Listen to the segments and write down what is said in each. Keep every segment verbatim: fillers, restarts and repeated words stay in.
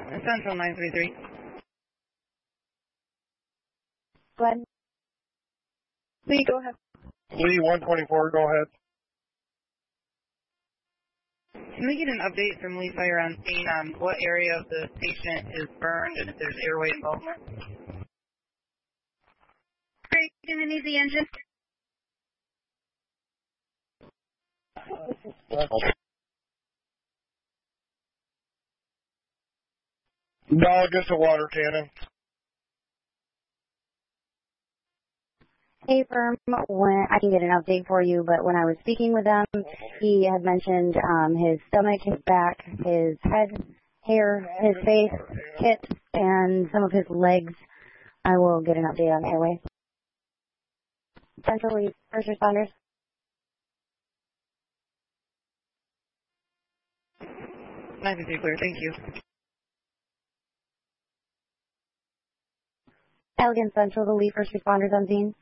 Central nine three three. Go ahead. Lee, go ahead. Lee, one twenty-four, go ahead. Can we get an update from Lee Fire on scene on what area of the patient is burned and if there's airway involvement? Great, gonna need the engine. No, just a water cannon. Hey, firm, when I can get an update for you, but when I was speaking with them, he had mentioned um, his stomach, his back, his head, hair, his face, hips, and some of his legs. I will get an update on airway. Central Lead, first responders. nine three three clear, thank you. Elegant Central, the lead first responders on scene.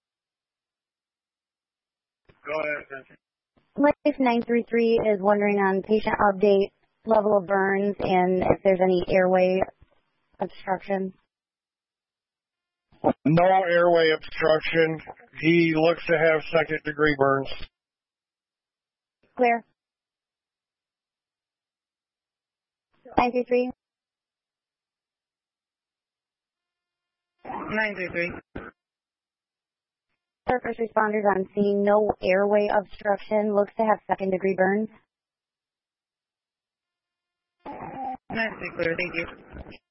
Go ahead, Life nine three three is wondering on patient update, level of burns, and if there's any airway obstruction. No airway obstruction. He looks to have second degree burns. Clear. nine three three. nine three three. First responders on scene, no airway obstruction, looks to have second degree burns. nine three clear, thank you.